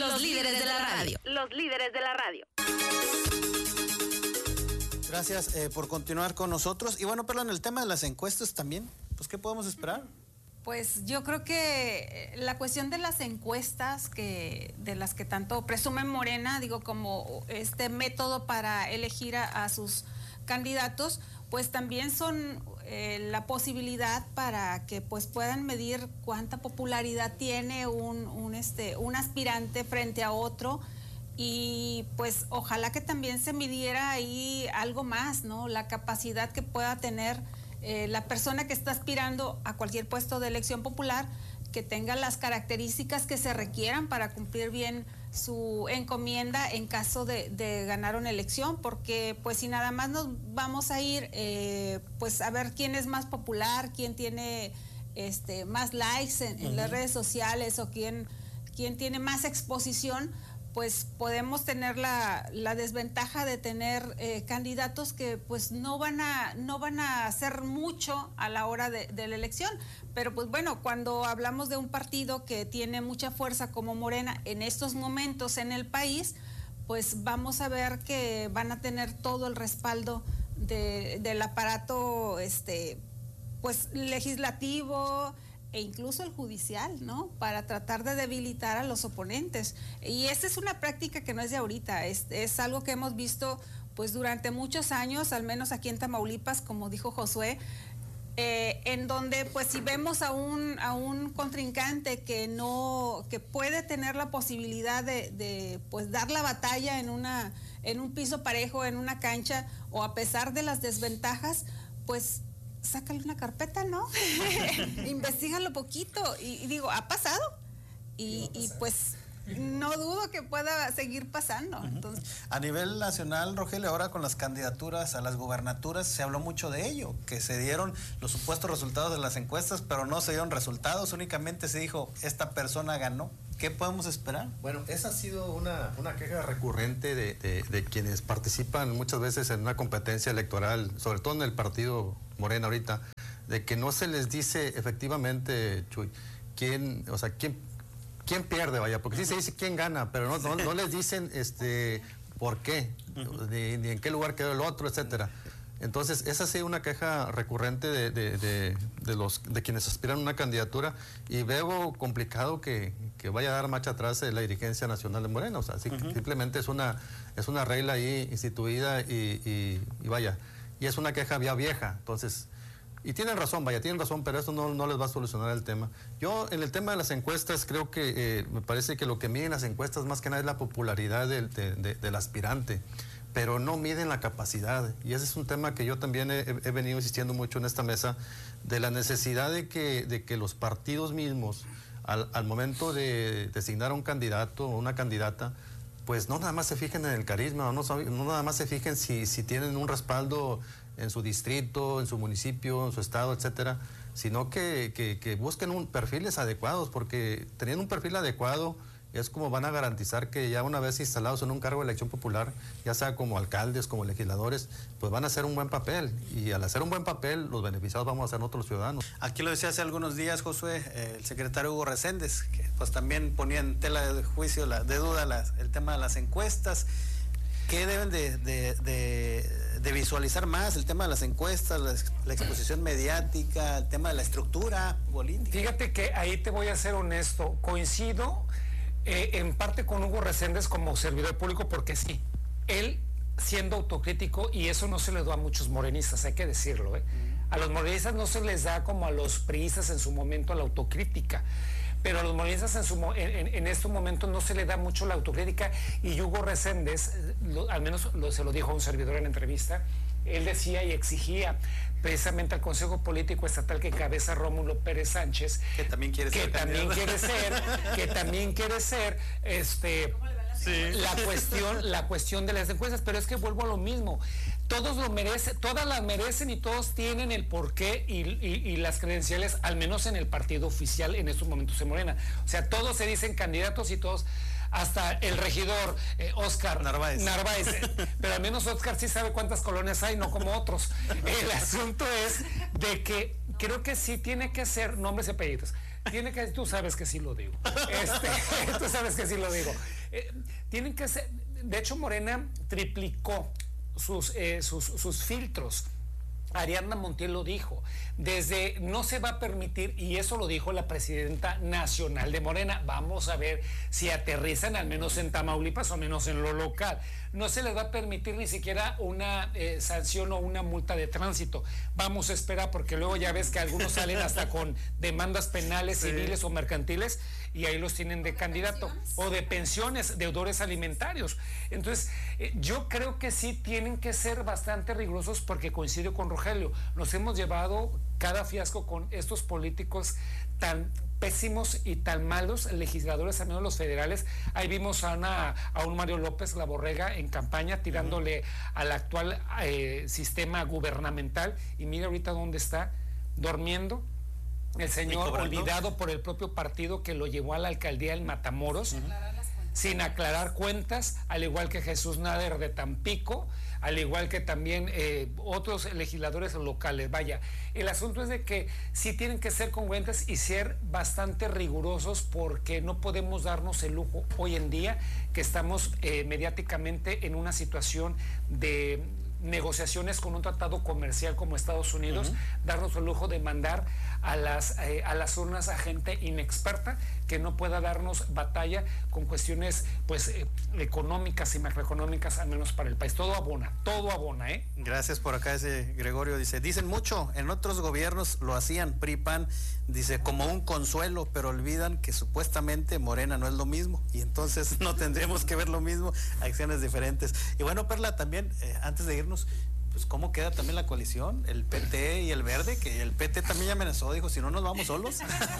Los líderes de la radio. Los líderes de la radio. Gracias por continuar con nosotros. Y bueno, Perla, en el tema de las encuestas también, pues, ¿qué podemos esperar? Pues yo creo que la cuestión de las encuestas, de las que tanto presume Morena, digo, como este método para elegir a sus candidatos, pues también son la posibilidad para que pues puedan medir cuánta popularidad tiene un aspirante frente a otro. Y pues ojalá que también se midiera ahí algo más, ¿no? La capacidad que pueda tener la persona que está aspirando a cualquier puesto de elección popular, que tenga las características que se requieran para cumplir bien su encomienda en caso de ganar una elección, porque pues si nada más nos vamos a ir pues a ver quién es más popular, quién tiene más likes en las redes sociales, o quién tiene más exposición, pues podemos tener la desventaja de tener candidatos que pues no van a hacer mucho a la hora de la elección. Pero pues bueno, cuando hablamos de un partido que tiene mucha fuerza como Morena en estos momentos en el país, pues vamos a ver que van a tener todo el respaldo del aparato pues legislativo e incluso el judicial, ¿no? Para tratar de debilitar a los oponentes. Y esta es una práctica que no es de ahorita, es algo que hemos visto pues durante muchos años, al menos aquí en Tamaulipas, como dijo Josué, en donde pues si vemos a un contrincante que puede tener la posibilidad de pues dar la batalla en un piso parejo, en una cancha, o a pesar de las desventajas, pues sácale una carpeta, ¿no? Investígalo poquito. Y digo, ha pasado. Y pues no dudo que pueda seguir pasando. Entonces, a nivel nacional, Rogelio, ahora con las candidaturas a las gubernaturas se habló mucho de ello, que se dieron los supuestos resultados de las encuestas, pero no se dieron resultados, únicamente se dijo, esta persona ganó. ¿Qué podemos esperar? Bueno, esa ha sido una queja recurrente de quienes participan muchas veces en una competencia electoral, sobre todo en el partido Morena ahorita, de que no se les dice efectivamente, Chuy, quién pierde, vaya, porque sí se dice quién gana, pero no les dicen por qué, ni en qué lugar quedó el otro, etcétera. Entonces, esa ha sido una queja recurrente de quienes aspiran a una candidatura, y veo complicado que vaya a dar marcha atrás la dirigencia nacional de Morena. O sea, simplemente es una regla ahí instituida y vaya, y es una queja ya vieja. Entonces, y tienen razón, pero eso no les va a solucionar el tema. Yo, en el tema de las encuestas, creo que me parece que lo que miden las encuestas más que nada es la popularidad del aspirante, pero no miden la capacidad. Y ese es un tema que yo también he venido insistiendo mucho en esta mesa, de la necesidad de que los partidos mismos, al momento de designar a un candidato o una candidata, pues no nada más se fijen en el carisma, no nada más se fijen si tienen un respaldo en su distrito, en su municipio, en su estado, etcétera, sino que busquen perfiles adecuados, porque teniendo un perfil adecuado es como van a garantizar que ya una vez instalados en un cargo de elección popular, ya sea como alcaldes, como legisladores, pues van a hacer un buen papel, y al hacer un buen papel, los beneficiados vamos a ser nosotros los ciudadanos. Aquí lo decía hace algunos días, Josué, el secretario Hugo Reséndez, que pues también ponía en tela de juicio, de duda el tema de las encuestas. ¿Qué deben de visualizar más? El tema de las encuestas, la exposición mediática, el tema de la estructura política. Fíjate que ahí te voy a ser honesto, coincido en parte con Hugo Reséndez como servidor público, porque sí, él siendo autocrítico, y eso no se le da a muchos morenistas, hay que decirlo, a los morenistas no se les da como a los priistas en su momento la autocrítica, pero a los morenistas en este momento no se le da mucho la autocrítica, y Hugo Reséndez, al menos se lo dijo a un servidor en entrevista, él decía y exigía precisamente al Consejo Político Estatal que encabeza Rómulo Pérez Sánchez, que también quiere ser la cuestión de las encuestas. Pero es que vuelvo a lo mismo, todas las merecen, y todos tienen el porqué y las credenciales, al menos en el partido oficial en estos momentos en Morena. O sea, todos se dicen candidatos, y todos, hasta el regidor Óscar Narváez, pero al menos Óscar sí sabe cuántas colonias hay, no como otros. El asunto es de que creo que sí tiene que ser nombres y apellidos. Tú sabes que sí lo digo. Tú sabes que sí lo digo. tienen que ser, de hecho Morena triplicó sus filtros. Ariadna Montiel lo dijo, desde no se va a permitir, y eso lo dijo la presidenta nacional de Morena, vamos a ver si aterrizan al menos en Tamaulipas o menos en lo local. No se les va a permitir ni siquiera una sanción o una multa de tránsito. Vamos a esperar, porque luego ya ves que algunos salen hasta con demandas penales, civiles o mercantiles, y ahí los tienen de candidato, o de pensiones, deudores alimentarios. Entonces, yo creo que sí tienen que ser bastante rigurosos, porque coincido con Rogelio, nos hemos llevado cada fiasco con estos políticos tan pésimos y tan malos legisladores, al menos los federales. Ahí vimos a un Mario López, la borrega, en campaña, tirándole al actual sistema gubernamental, y mira ahorita dónde está, durmiendo. El señor olvidado por el propio partido que lo llevó a la alcaldía en Matamoros, sin aclarar cuentas, al igual que Jesús Nader de Tampico, al igual que también otros legisladores locales. Vaya, el asunto es de que sí tienen que ser congruentes y ser bastante rigurosos, porque no podemos darnos el lujo hoy en día, que estamos mediáticamente en una situación de negociaciones con un tratado comercial como Estados Unidos, darnos el lujo de mandar a las urnas a gente inexperta que no pueda darnos batalla con cuestiones pues económicas y macroeconómicas, al menos para el país. Todo abona, ¿eh? Gracias por acá ese Gregorio, dicen mucho, en otros gobiernos lo hacían, PRI, PAN, dice, como un consuelo, pero olvidan que supuestamente Morena no es lo mismo, y entonces no tendremos que ver lo mismo, acciones diferentes. Y bueno, Perla, también, antes de irnos, pues cómo queda también la coalición, el PT y el Verde, que el PT también ya amenazó, dijo, si no nos vamos solos.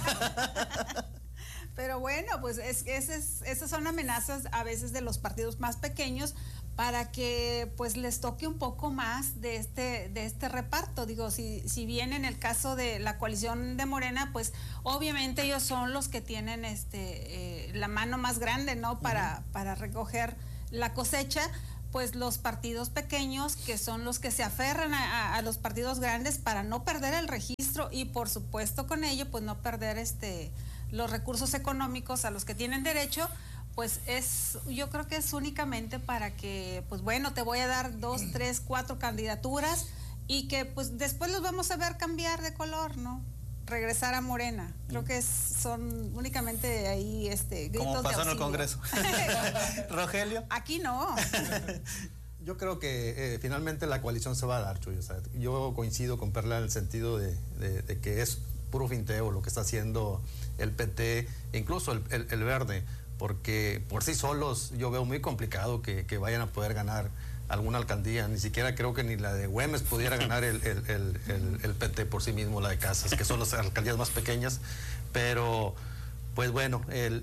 Pero bueno, pues esas son amenazas a veces de los partidos más pequeños, para que pues les toque un poco más de este reparto. Digo, si bien en el caso de la coalición de Morena, pues obviamente ellos son los que tienen la mano más grande, ¿no? Para recoger la cosecha. Pues los partidos pequeños, que son los que se aferran a los partidos grandes para no perder el registro, y por supuesto con ello pues no perder los recursos económicos a los que tienen derecho, pues yo creo que es únicamente para que, pues bueno, te voy a dar 2, 3, 4 candidaturas, y que pues después los vamos a ver cambiar de color, ¿no? Regresar a Morena. Creo que son únicamente ahí gritos como pasó de en el Congreso. Rogelio. Aquí no. Yo creo que finalmente la coalición se va a dar, Chuy. O sea, yo coincido con Perla en el sentido de que es puro finteo lo que está haciendo el PT, e incluso el Verde, porque por sí solos yo veo muy complicado que vayan a poder ganar alguna alcaldía. Ni siquiera creo que ni la de Güemes pudiera ganar el PT por sí mismo, la de Casas, que son las alcaldías más pequeñas. Pero pues bueno,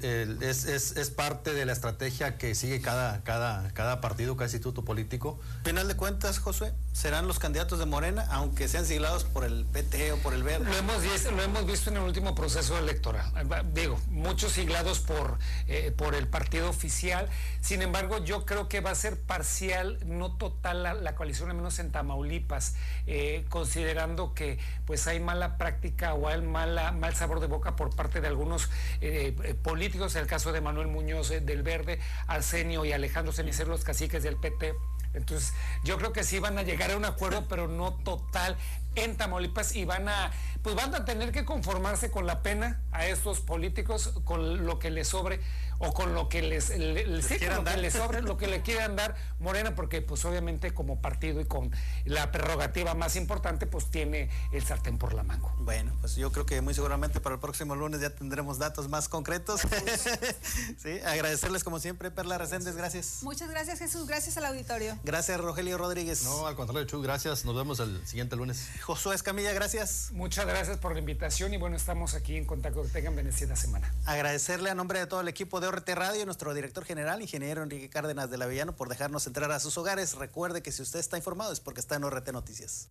es parte de la estrategia que sigue cada partido, cada instituto político. Final de cuentas, Josué, serán los candidatos de Morena, aunque sean siglados por el PT o por el Verde. Lo hemos visto en el último proceso electoral. Digo, muchos siglados por el partido oficial. Sin embargo, yo creo que va a ser parcial, no total, la coalición, al menos en Tamaulipas, considerando que pues hay mala práctica o hay mal sabor de boca por parte de algunos políticos, en el caso de Manuel Muñoz del Verde, Arsenio y Alejandro Cenicero, los caciques del PT. Entonces, yo creo que sí van a llegar a un acuerdo, pero no total en Tamaulipas, y van a tener que conformarse con la pena a estos políticos, con lo que les sobre, o con lo que les sobre, lo que le quieran dar Morena, porque pues obviamente como partido y con la prerrogativa más importante, pues tiene el sartén por la manga. Bueno, pues yo creo que muy seguramente para el próximo lunes ya tendremos datos más concretos. Sí, agradecerles como siempre, Perla Reséndez, gracias. Muchas gracias, Jesús, gracias al auditorio. Gracias, Rogelio Rodríguez. No, al contrario, Chu, gracias, nos vemos el siguiente lunes. Josué Escamilla, gracias. Muchas gracias por la invitación, y bueno, estamos aquí en contacto. Que tengan bendecida semana. Agradecerle a nombre de todo el equipo de ORT Radio, nuestro director general, ingeniero Enrique Cárdenas de la Villano, por dejarnos entrar a sus hogares. Recuerde que si usted está informado es porque está en ORT Noticias.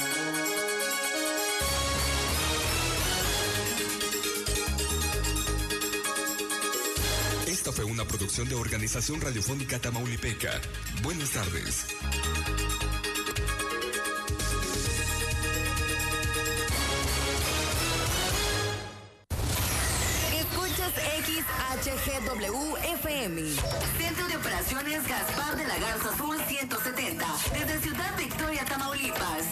Esta fue una producción de Organización Radiofónica Tamaulipeca. Buenas tardes. Escuchas XHGW WFM. Centro de Operaciones Gaspar de la Garza Sur 170. Desde Ciudad Victoria, Tamaulipas.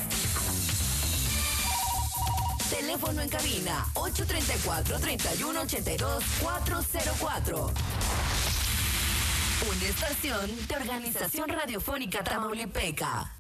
Teléfono en cabina 834-3182-404. Una estación de Organización Radiofónica Tamaulipeca.